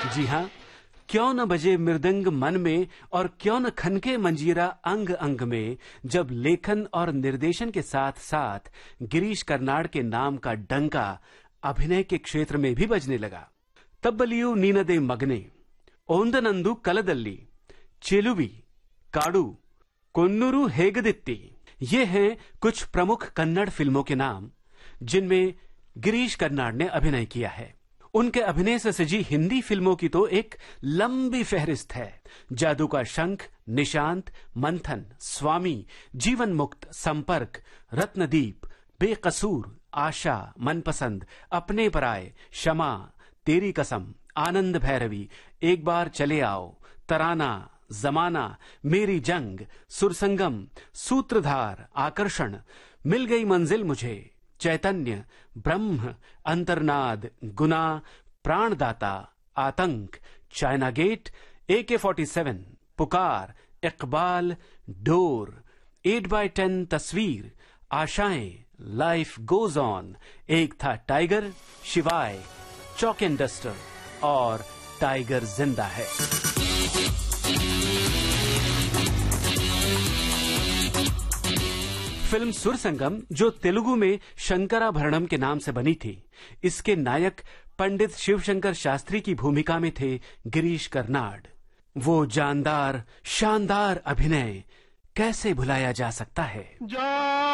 जी हाँ, क्यों न बजे मृदंग मन में और क्यों न खनके मंजीरा अंग अंग में, जब लेखन और निर्देशन के साथ साथ गिरीश कर्नाड के नाम का डंका अभिनय के क्षेत्र में भी बजने लगा। तब्बलियू नीनदे मगने, ओंदनंदु कलदल्ली, चेलुवी, काडू, कोन्नूरू हेगदित्ती, ये हैं कुछ प्रमुख कन्नड़ फिल्मों के नाम जिनमें गिरीश कर्नाड ने अभिनय किया है। उनके अभिनय से सजी हिंदी फिल्मों की तो एक लंबी फहरिस्त है। जादू का शंख, निशांत, मंथन, स्वामी, जीवन मुक्त, संपर्क, रत्नदीप, बेकसूर, आशा, मनपसंद, अपने पराए, क्षमा, तेरी कसम, आनंद भैरवी, एक बार चले आओ, तराना, जमाना, मेरी जंग, सुरसंगम, सूत्रधार, आकर्षण, मिल गई मंजिल मुझे, चैतन्य, ब्रह्म, अंतर्नाद, गुना, प्राणदाता, आतंक, चाइना गेट, AK-47, पुकार, इकबाल, डोर, 8x10 तस्वीर, आशाएं, लाइफ गोज ऑन, एक था टाइगर, शिवाय, चॉक एंड डस्टर और टाइगर जिंदा है। फिल्म सुरसंगम, जो तेलुगु में शंकराभरणम के नाम से बनी थी, इसके नायक पंडित शिवशंकर शास्त्री की भूमिका में थे गिरीश कर्नाड। वो जानदार, शानदार अभिनय कैसे भुलाया जा सकता है।